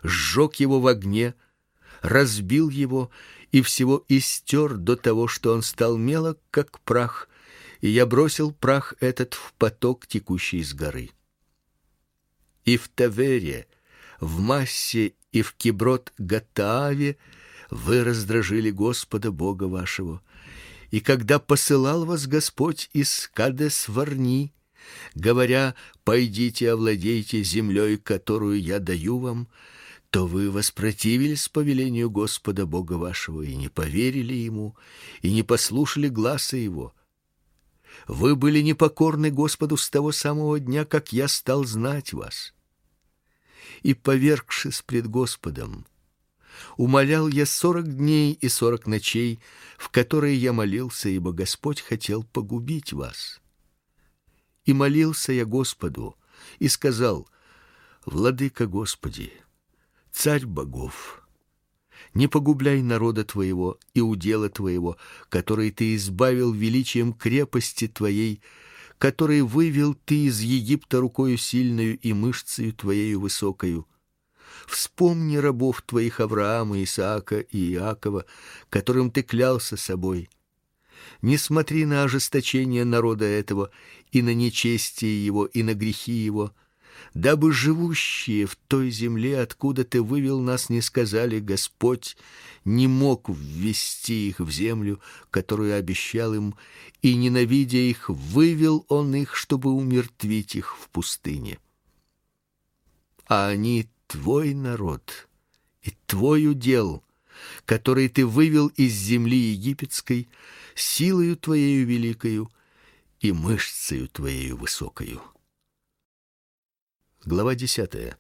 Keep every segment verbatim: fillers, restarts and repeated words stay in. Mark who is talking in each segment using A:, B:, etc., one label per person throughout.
A: сжег его в огне, разбил его и всего истер до того, что он стал мелок, как прах, и я бросил прах этот в поток, текущий с горы. И в Тавере, в Массе и в Киброт-Гаттааве вы раздражили Господа Бога вашего. И когда посылал вас Господь из Кадес-Варни, говоря: «Пойдите, овладейте землей, которую я даю вам», то вы воспротивились повелению Господа Бога вашего и не поверили ему, и не послушали гласа его. Вы были непокорны Господу с того самого дня, как я стал знать вас. И, повергшись пред Господом, умолял я сорок дней и сорок ночей, в которые я молился, ибо Господь хотел погубить вас. И молился я Господу, и сказал: «Владыка Господи, Царь богов, не погубляй народа Твоего и удела Твоего, который Ты избавил величием крепости Твоей, который вывел Ты из Египта рукою сильною и мышцею Твоею высокою. Вспомни рабов Твоих Авраама, Исаака и Иакова, которым Ты клялся собой. Не смотри на ожесточение народа этого и на нечестие его и на грехи его, дабы живущие в той земле, откуда Ты вывел нас, не сказали: Господь не мог ввести их в землю, которую обещал им, и, ненавидя их, вывел Он их, чтобы умертвить их в пустыне. А они Твой народ и Твой удел, который Ты вывел из земли египетской силою Твоею великою и мышцею Твоею высокою». Глава десятая.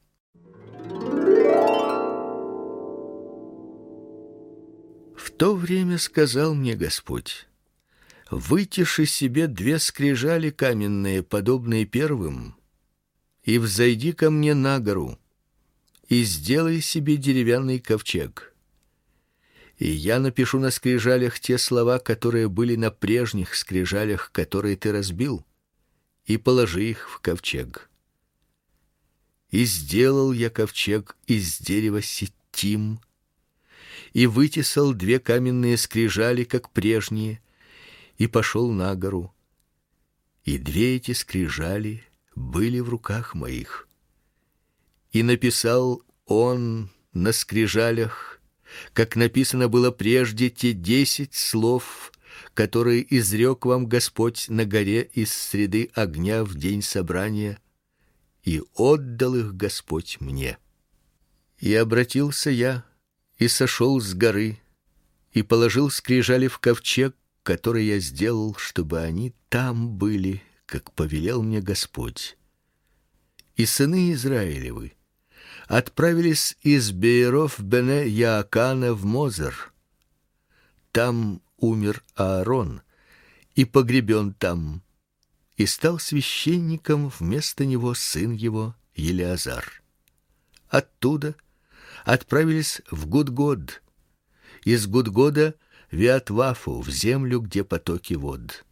A: В то время сказал мне Господь: «Вытиши себе две скрижали каменные, подобные первым, и взойди ко мне на гору, и сделай себе деревянный ковчег. И я напишу на скрижалях те слова, которые были на прежних скрижалях, которые ты разбил, и положи их в ковчег». И сделал я ковчег из дерева ситим, и вытесал две каменные скрижали, как прежние, и пошел на гору. И две эти скрижали были в руках моих. И написал он на скрижалях, как написано было прежде, те десять слов, которые изрек вам Господь на горе из среды огня в день собрания, и отдал их Господь мне. И обратился я, и сошел с горы, и положил скрижали в ковчег, который я сделал, чтобы они там были, как повелел мне Господь. И сыны Израилевы отправились из Бееров бене Яакана в Мозер. Там умер Аарон и погребен там, и стал священником вместо него сын его Елеазар. Оттуда отправились в Гудгод, из Гудгода в Виатвафу, в землю, где потоки вод.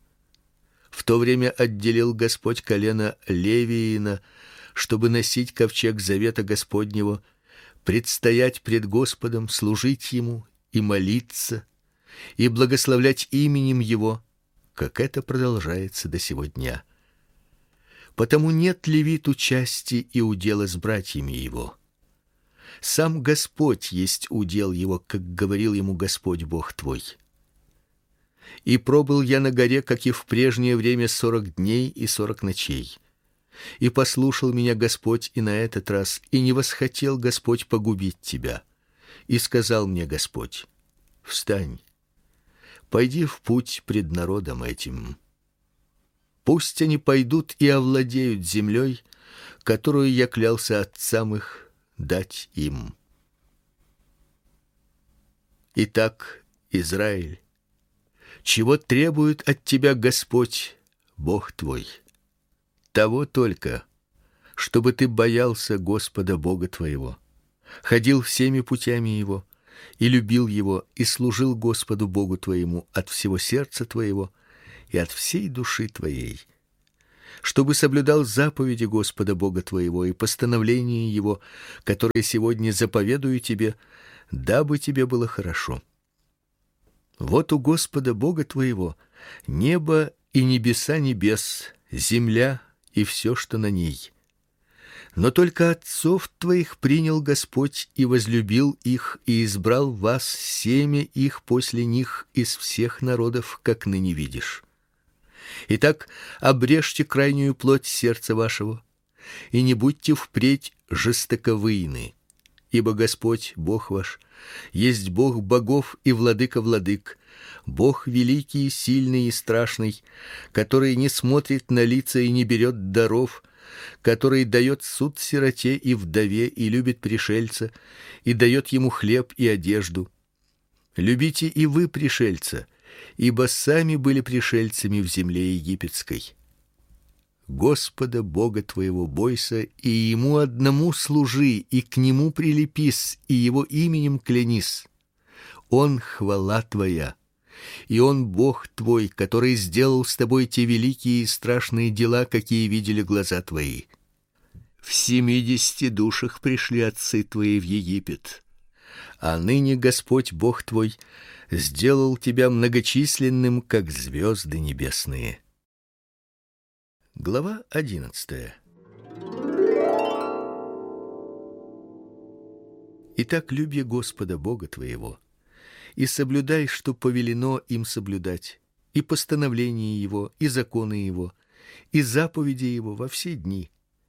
A: В то время отделил Господь колено Левиина, чтобы носить ковчег завета Господнего, предстоять пред Господом, служить Ему и молиться, и благословлять именем Его, как это продолжается до сего дня. Потому нет левиту части и удела с братьями его. Сам Господь есть удел его, как говорил ему Господь Бог твой. И пробыл я на горе, как и в прежнее время, сорок дней и сорок ночей. И послушал меня Господь и на этот раз, и не восхотел Господь погубить тебя. И сказал мне Господь: «Встань, пойди в путь пред народом этим. Пусть они пойдут и овладеют землей, которую я клялся отцам их дать им». Итак, Израиль, чего требует от тебя Господь, Бог твой? Того только, чтобы ты боялся Господа Бога твоего, ходил всеми путями Его, и любил Его, и служил Господу Богу твоему от всего сердца твоего и от всей души твоей. чтобы соблюдал заповеди Господа Бога твоего и постановления его, которые сегодня заповедую тебе, дабы тебе было хорошо. Вот у Господа Бога твоего небо и небеса небес, земля и все, что на ней. Но только отцов твоих принял Господь и возлюбил их и избрал вас семя их после них из всех народов, как ныне видишь. Итак, обрежьте крайнюю плоть сердца вашего и не будьте впредь жестоковыйны, ибо Господь Бог ваш есть Бог богов и владыка владык, Бог великий, сильный и страшный, который не смотрит на лица и не берет даров, который дает суд сироте и вдове и любит пришельца и дает ему хлеб и одежду. Любите и вы пришельца, ибо сами были пришельцами в земле египетской. Господа Бога твоего бойся, и ему одному служи, и к нему прилепись, и его именем клянись. Он хвала твоя, и он Бог твой, который сделал с тобой те великие и страшные дела, какие видели глаза твои. В семидесяти душах пришли отцы твои в Египет, а ныне Господь Бог твой сделал тебя многочисленным, как звезды небесные. Глава одиннадцатая. Итак, люби Господа Бога твоего и соблюдай, что повелено им соблюдать, и постановления его, и законы его, и заповеди его во все дни.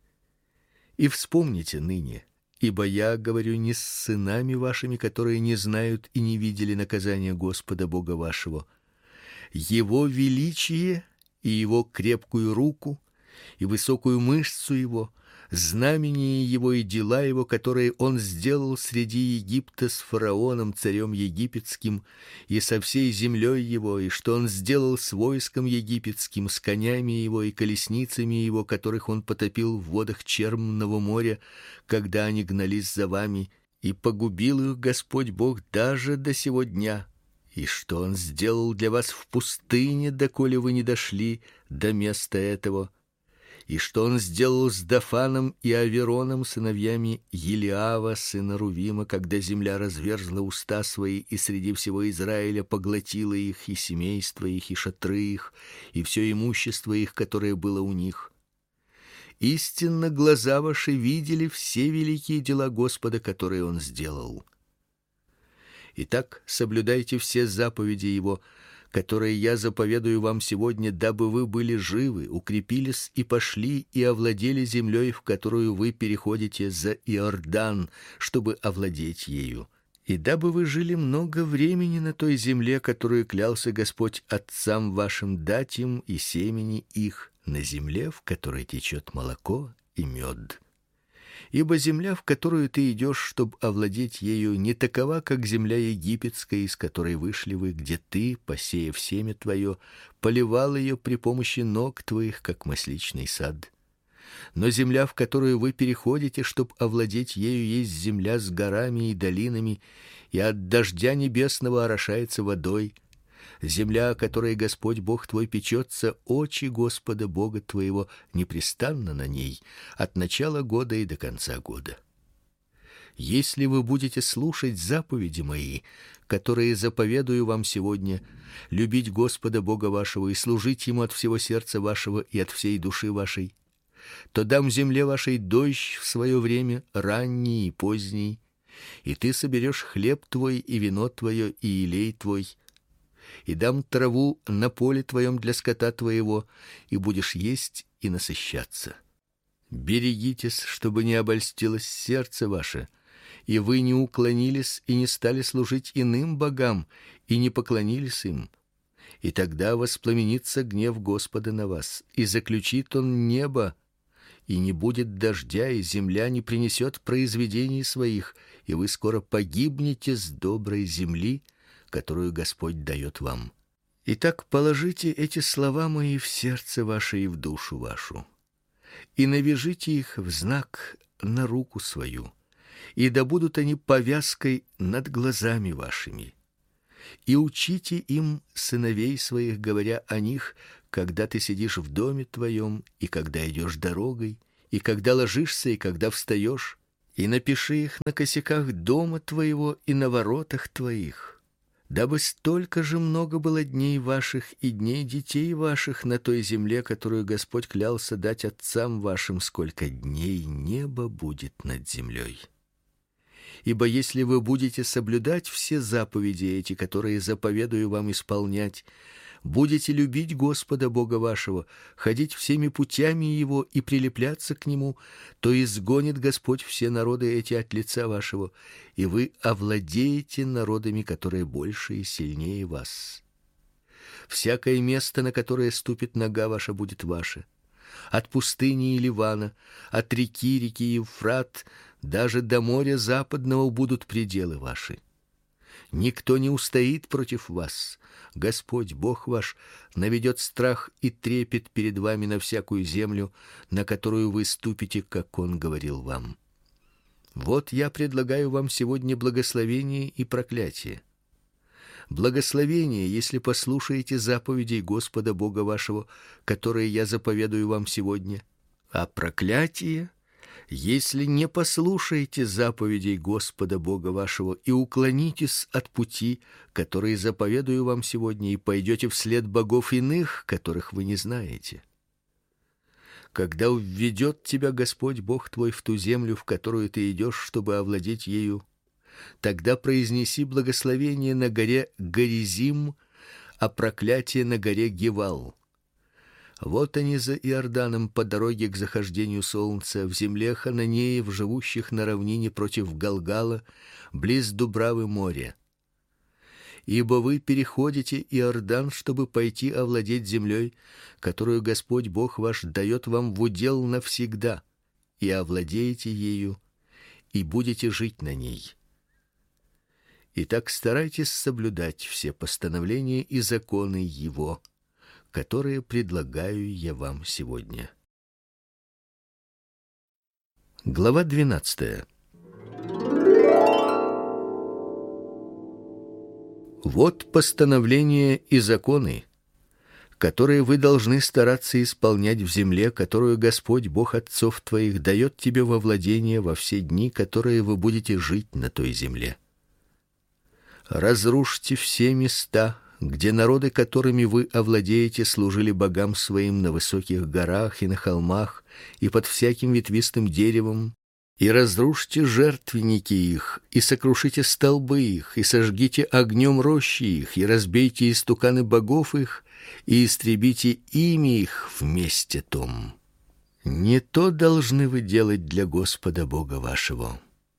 A: И вспомните ныне, ибо я говорю не с сынами вашими, которые не знают и не видели наказания Господа Бога вашего, его величие и его крепкую руку, и высокую мышцу его, знамения его и дела его, которые он сделал среди Египта с фараоном, царем египетским, и со всей землей его, и что он сделал с войском египетским, с конями его и колесницами его, которых он потопил в водах Чермного моря, когда они гнались за вами, и погубил их Господь Бог даже до сего дня. И что он сделал для вас в пустыне, доколе вы не дошли до места этого, и что он сделал с Дафаном и Авероном, сыновьями Елиава, сына Рувима, когда земля разверзла уста свои и среди всего Израиля поглотила их, и семейства их, и шатры их, и все имущество их, которое было у них. Истинно глаза ваши видели все великие дела Господа, которые он сделал. Итак, соблюдайте все заповеди его, которые я заповедую вам сегодня, дабы вы были живы, укрепились и пошли и овладели землей, в которую вы переходите за Иордан, чтобы овладеть ею. И дабы вы жили много времени на той земле, которую клялся Господь отцам вашим дать им и семени их, на земле, в которой течет молоко и мед. Ибо земля, в которую ты идешь, чтобы овладеть ею, не такова, как земля египетская, из которой вышли вы, где ты, посеяв семя твое, поливал ее при помощи ног твоих, как масличный сад. Но земля, в которую вы переходите, чтобы овладеть ею, есть земля с горами и долинами, и от дождя небесного орошается водой. Земля, о которой Господь Бог твой печется, очи Господа Бога твоего непрестанно на ней, от начала года и до конца года. Если вы будете слушать заповеди мои, которые заповедую вам сегодня, любить Господа Бога вашего и служить ему от всего сердца вашего и от всей души вашей, то дам земле вашей дождь в свое время, ранний и поздний, и ты соберешь хлеб твой и вино твое и елей твой, и дам траву на поле твоем для скота твоего, и будешь есть и насыщаться. Берегитесь, чтобы не обольстилось сердце ваше, и вы не уклонились и не стали служить иным богам, и не поклонились им. И тогда воспламенится гнев Господа на вас, и заключит он небо, и не будет дождя, и земля не принесет произведений своих, и вы скоро погибнете с доброй земли, которую Господь дает вам. Итак, положите эти слова мои в сердце ваше и в душу вашу, и навяжите их в знак на руку свою, и да будут они повязкой над глазами вашими. И учите им сыновей своих, говоря о них, когда ты сидишь в доме твоем, и когда идешь дорогой, и когда ложишься, и когда встаешь, и напиши их на косяках дома твоего и на воротах твоих, дабы столько же много было дней ваших и дней детей ваших на той земле, которую Господь клялся дать отцам вашим, сколько дней небо будет над землей. Ибо если вы будете соблюдать все заповеди эти, которые заповедую вам исполнять, будете любить Господа Бога вашего, ходить всеми путями Его и прилепляться к Нему, то изгонит Господь все народы эти от лица вашего, и вы овладеете народами, которые больше и сильнее вас. Всякое место, на которое ступит нога ваша, будет ваше. От пустыни и Ливана, от реки, реки Евфрат, даже до моря западного будут пределы ваши. Никто не устоит против вас. Господь, Бог ваш, наведет страх и трепет перед вами на всякую землю, на которую вы ступите, как Он говорил вам. Вот я предлагаю вам сегодня благословение и проклятие. Благословение, если послушаете заповедей Господа Бога вашего, которые я заповедую вам сегодня, а проклятие, если не послушаете заповедей Господа Бога вашего и уклонитесь от пути, который заповедую вам сегодня, и пойдете вслед богов иных, которых вы не знаете. Когда введет тебя Господь Бог твой в ту землю, в которую ты идешь, чтобы овладеть ею, тогда произнеси благословение на горе Горизим, а проклятие на горе Гевал. Вот они за Иорданом по дороге к захождению солнца, в земле Хананеев, живущих на равнине против Галгала, близ Дубравы моря. Ибо вы переходите Иордан, чтобы пойти овладеть землей, которую Господь Бог ваш дает вам в удел навсегда, и овладеете ею, и будете жить на ней. Итак, старайтесь соблюдать все постановления и законы Его, которые предлагаю я вам сегодня. Глава двенадцатая. Вот постановления и законы, которые вы должны стараться исполнять в земле, которую Господь Бог отцов твоих дает тебе во владение во все дни, которые вы будете жить на той земле. Разрушьте все места, где народы, которыми вы овладеете, служили богам своим на высоких горах и на холмах и под всяким ветвистым деревом, и разрушьте жертвенники их, и сокрушите столбы их, и сожгите огнем рощи их, и разбейте истуканы богов их, и истребите ими их вместе том. Не то должны вы делать для Господа Бога вашего.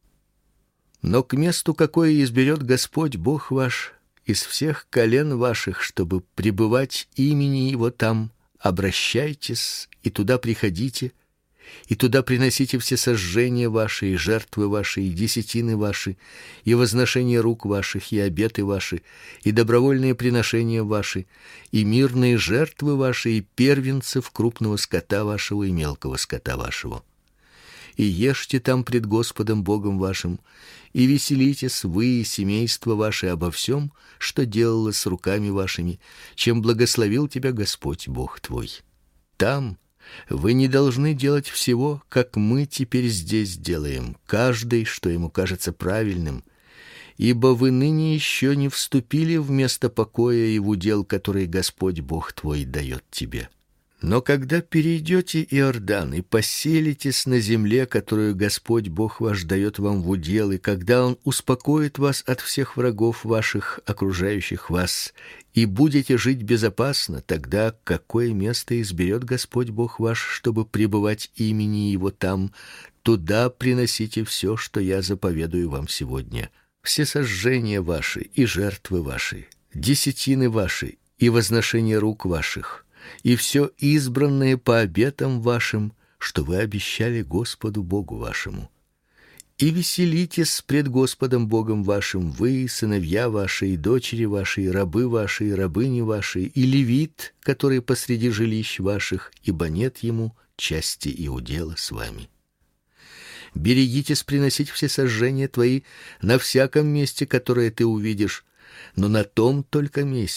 A: Но к месту, какое изберет Господь Бог ваш из всех колен ваших, чтобы пребывать имени Его там, обращайтесь и туда приходите, и туда приносите все сожжения ваши, и жертвы ваши, и десятины ваши, и возношения рук ваших, и обеты ваши, и добровольные приношения ваши, и мирные жертвы ваши, и первенцев крупного скота вашего и мелкого скота вашего. И ешьте там пред Господом Богом вашим, и веселитесь вы и семейство ваше обо всем, что делало с руками вашими, чем благословил тебя Господь Бог твой. Там вы не должны делать всего, как мы теперь здесь делаем, каждый, что ему кажется правильным, ибо вы ныне еще не вступили в место покоя и в удел, который Господь Бог твой дает тебе. Но когда перейдете Иордан и поселитесь на земле, которую Господь Бог ваш дает вам в удел, и когда Он успокоит вас от всех врагов ваших, окружающих вас, и будете жить безопасно, тогда какое место изберет Господь Бог ваш, чтобы пребывать имени Его там, туда приносите все, что я заповедую вам сегодня. Все сожжения ваши и жертвы ваши, десятины ваши и возношения рук ваших, и все избранное по обетам вашим, что вы обещали Господу Богу вашему. И веселитесь пред Господом Богом вашим вы, сыновья ваши, и дочери ваши, и рабы ваши, и рабыни ваши, и левит, который посреди жилищ ваших, ибо нет ему части и удела с вами. Берегитесь приносить все сожжения твои на всяком месте, которое ты увидишь, но на том только месте,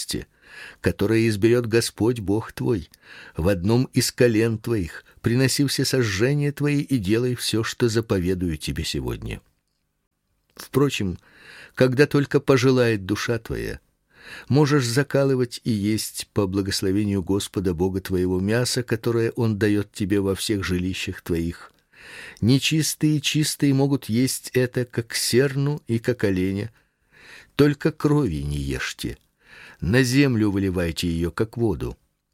A: которое изберет Господь Бог твой, в одном из колен твоих, приноси все сожжения твои и делай все, что заповедую тебе сегодня. Впрочем, когда только пожелает душа твоя, можешь закалывать и есть по благословению Господа Бога твоего мясо, которое Он дает тебе во всех жилищах твоих. Нечистые и чистые могут есть это, как серну и как оленя. Только крови не ешьте, на землю выливайте ее, как воду.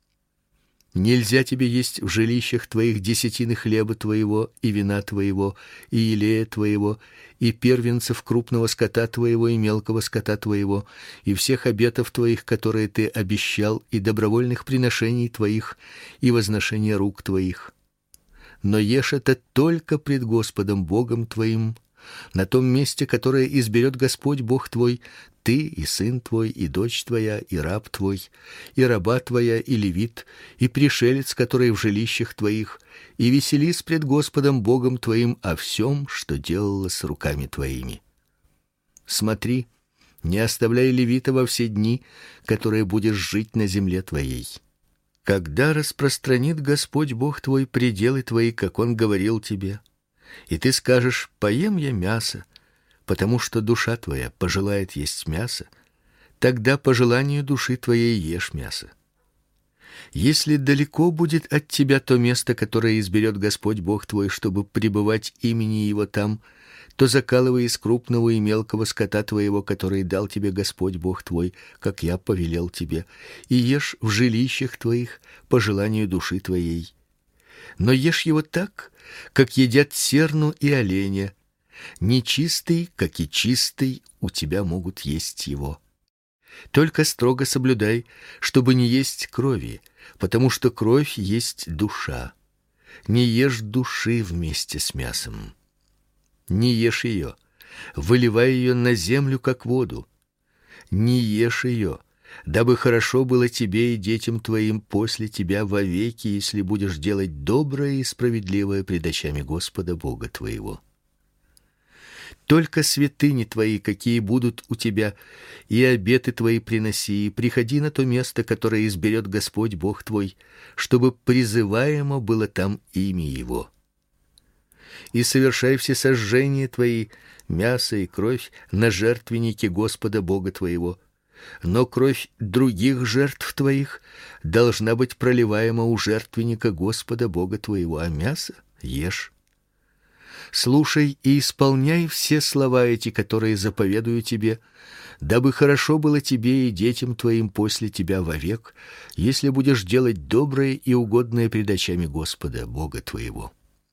A: Нельзя тебе есть в жилищах твоих десятины хлеба твоего и вина твоего и елея твоего и первенцев крупного скота твоего и мелкого скота твоего и всех обетов твоих, которые ты обещал, и добровольных приношений твоих и возношения рук твоих. Но ешь это только пред Господом Богом твоим, на том месте, которое изберет Господь Бог твой, ты и сын твой, и дочь твоя, и раб твой, и раба твоя, и левит, и пришелец, который в жилищах твоих, и веселись пред Господом Богом твоим о всем, что делалось руками твоими. Смотри, не оставляй левита во все дни, которые будешь жить на земле твоей. Когда распространит Господь Бог твой пределы твои, как Он говорил тебе, и ты скажешь: поем я мясо, потому что душа твоя пожелает есть мясо, тогда по желанию души твоей ешь мясо. Если далеко будет от тебя то место, которое изберет Господь Бог твой, чтобы пребывать имени Его там, то закалывай из крупного и мелкого скота твоего, который дал тебе Господь Бог твой, как я повелел тебе, и ешь в жилищах твоих по желанию души твоей. Но ешь его так, как едят серну и оленя. Нечистый, как и чистый, у тебя могут есть его. Только строго соблюдай, чтобы не есть крови, потому что кровь есть душа. Не ешь души вместе с мясом. Не ешь ее, выливай ее на землю, как воду. Не ешь ее, дабы хорошо было тебе и детям твоим после тебя вовеки, если будешь делать доброе и справедливое пред очами Господа Бога твоего. Только святыни твои, какие будут у тебя, и обеты твои приноси, и приходи на то место, которое изберет Господь Бог твой, чтобы призываемо было там имя Его. И совершай все сожжения твои, мясо и кровь, на жертвеннике Господа Бога твоего. Но кровь других жертв твоих должна быть проливаема у жертвенника Господа Бога твоего, а мясо ешь. Слушай и исполняй все слова эти, которые заповедую тебе, дабы хорошо было тебе и детям твоим после тебя вовек, если будешь делать доброе и угодное пред очами Господа Бога твоего.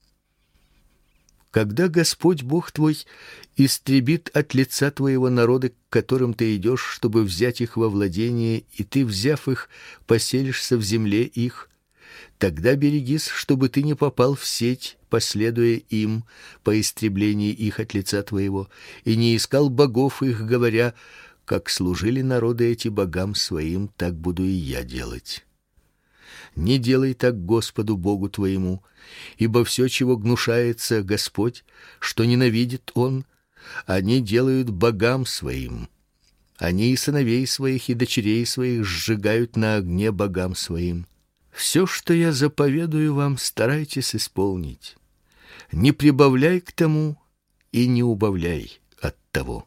A: Когда Господь Бог твой истребит от лица твоего народы, к которым ты идешь, чтобы взять их во владение, и ты, взяв их, поселишься в земле их, тогда берегись, чтобы ты не попал в сеть, последуя им по истреблении их от лица твоего, и не искал богов их, говоря: как служили народы эти богам своим, так буду и я делать. Не делай так Господу Богу твоему, ибо все, чего гнушается Господь, что ненавидит Он, они делают богам своим. Они и сыновей своих, и дочерей своих сжигают на огне богам своим. Все, что я заповедую вам, старайтесь исполнить. Не прибавляй к тому и не убавляй от того.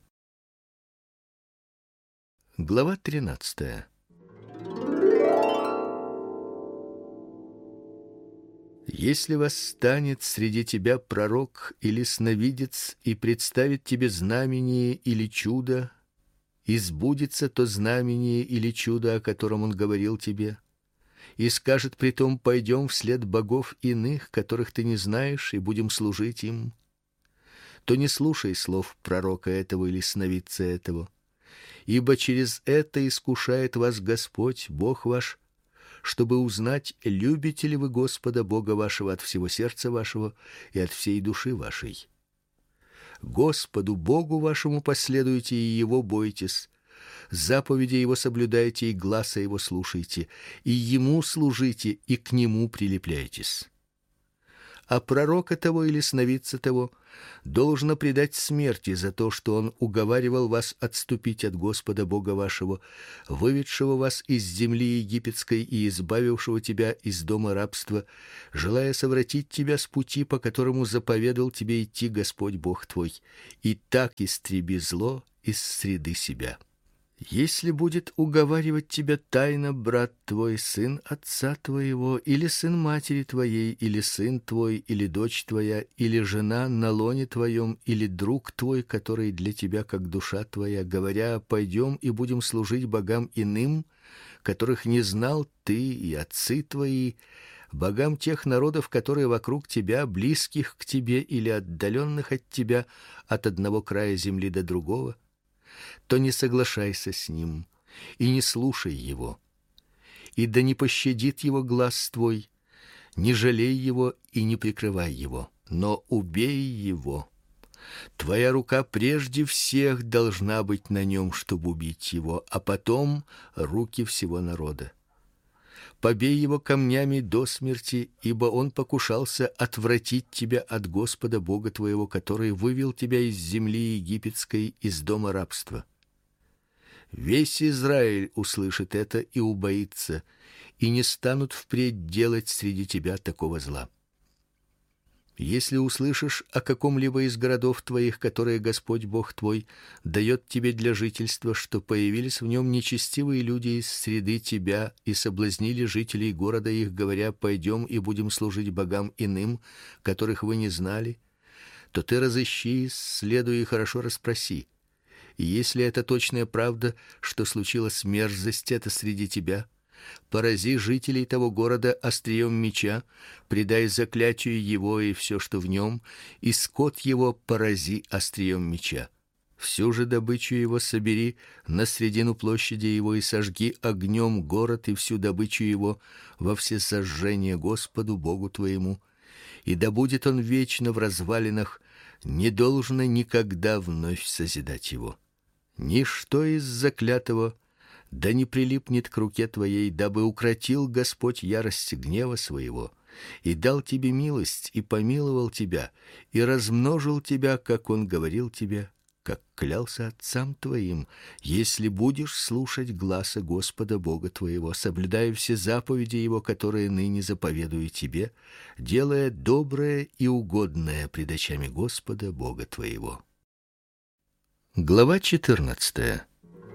A: Глава тринадцатая. Если восстанет среди тебя пророк или сновидец и представит тебе знамение или чудо, и сбудется то знамение или чудо, о котором он говорил тебе, и скажет притом: пойдем вслед богов иных, которых ты не знаешь, и будем служить им, то не слушай слов пророка этого или сновидца этого, ибо через это искушает вас Господь Бог ваш, чтобы узнать, любите ли вы Господа Бога вашего от всего сердца вашего и от всей души вашей. Господу Богу вашему последуйте и Его бойтесь, заповеди Его соблюдайте и гласа Его слушайте, и Ему служите и к Нему прилепляйтесь. а пророка того или сновидца того должно предать смерти за то, что он уговаривал вас отступить от Господа Бога вашего, выведшего вас из земли египетской и избавившего тебя из дома рабства, желая совратить тебя с пути, по которому заповедал тебе идти Господь Бог твой, и так истреби зло из среды себя. Если будет уговаривать тебя тайно брат твой, сын отца твоего, или сын матери твоей, или сын твой, или дочь твоя, или жена на лоне твоем, или друг твой, который для тебя как душа твоя, говоря: пойдем и будем служить богам иным, которых не знал ты и отцы твои, богам тех народов, которые вокруг тебя, близких к тебе или отдаленных от тебя, от одного края земли до другого, то не соглашайся с ним и не слушай его. И да не пощадит его глаз твой, не жалей его и не прикрывай его, но убей его. Твоя рука прежде всех должна быть на нем, чтобы убить его, а потом руки всего народа. Побей его камнями до смерти, ибо он покушался отвратить тебя от Господа Бога твоего, который вывел тебя из земли египетской, из дома рабства. Весь Израиль услышит это и убоится, и не станут впредь делать среди тебя такого зла. Если услышишь о каком-либо из городов твоих, которые Господь Бог твой дает тебе для жительства, что появились в нем нечестивые люди из среды тебя и соблазнили жителей города их, говоря: пойдем и будем служить богам иным, которых вы не знали, то ты разыщи, исследуй и хорошо расспроси. И если это точная правда, что случилась мерзость эта среди тебя, порази жителей того города острием меча, предай заклятию его и все, что в нем, и скот его порази острием меча. Всю же добычу его собери на средину площади его и сожги огнем город и всю добычу его во всесожжение Господу Богу твоему, и да будет он вечно в развалинах, не должно никогда вновь созидать его. Ничто из заклятого да не прилипнет к руке твоей, дабы укротил Господь ярость гнева своего, и дал тебе милость, и помиловал тебя, и размножил тебя, как он говорил тебе, как клялся отцам твоим, если будешь слушать гласа Господа Бога твоего, соблюдая все заповеди его, которые ныне заповедую тебе, делая доброе и угодное пред очами Господа Бога твоего. Глава четырнадцатая.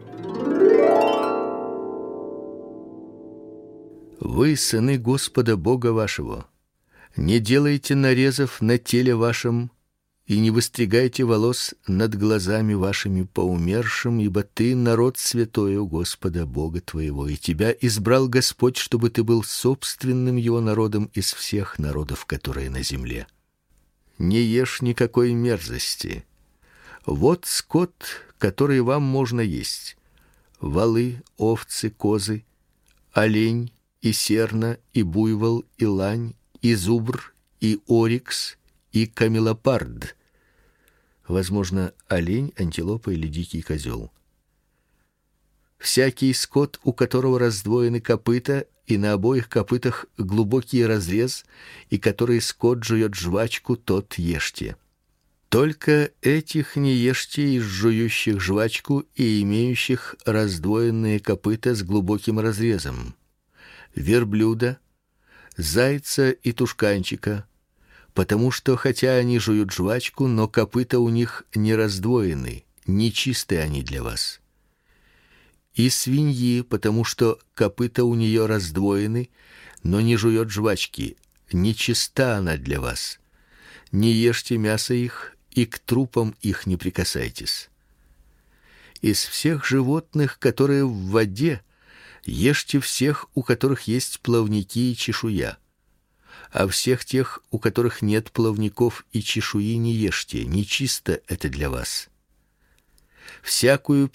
A: Вы, сыны Господа Бога вашего, не делайте нарезов на теле вашем и не выстригайте волос над глазами вашими по умершим, ибо ты народ святой у Господа Бога твоего, и тебя избрал Господь, чтобы ты был собственным его народом из всех народов, которые на земле. Не ешь никакой мерзости. Вот скот, который вам можно есть: волы, овцы, козы, олень, и серна, и буйвол, и лань, и зубр, и орикс, и камелопард. Возможно, олень, антилопа или дикий козел. Всякий скот, у которого раздвоены копыта, и на обоих копытах глубокий разрез, и который скот жует жвачку, тот ешьте. Только этих не ешьте из жующих жвачку и имеющих раздвоенные копыта с глубоким разрезом: верблюда, зайца и тушканчика, потому что хотя они жуют жвачку, но копыта у них не раздвоены, нечисты они для вас. И свиньи, потому что копыта у нее раздвоены, но не жует жвачки, нечиста она для вас. Не ешьте мясо их, и к трупам их не прикасайтесь. Из всех животных, которые в воде, ешьте всех, у которых есть плавники и чешуя, а всех тех, у которых нет плавников и чешуи, не ешьте, нечисто это для вас. Всякую